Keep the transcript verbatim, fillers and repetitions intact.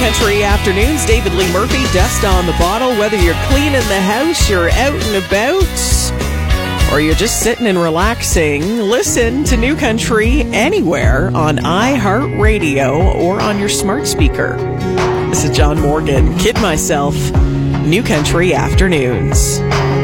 Country Afternoons, David Lee Murphy, dust on the bottle. Whether you're cleaning the house, you're out and about, or you're just sitting and relaxing, listen to New Country anywhere on iHeartRadio or on your smart speaker. This is John Morgan, Kid Myself, New Country Afternoons.